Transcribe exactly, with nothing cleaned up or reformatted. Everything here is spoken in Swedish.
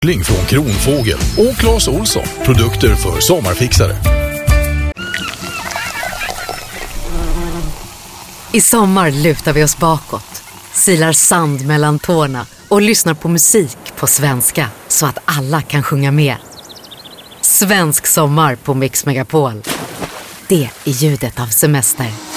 Från Kronfågel och Claes Olsson. Produkter för sommarfixare. I sommar lutar vi oss bakåt, silar sand mellan tårna och lyssnar på musik på svenska så att alla kan sjunga med. Svensk sommar på Mix Megapol. Det är ljudet av semester.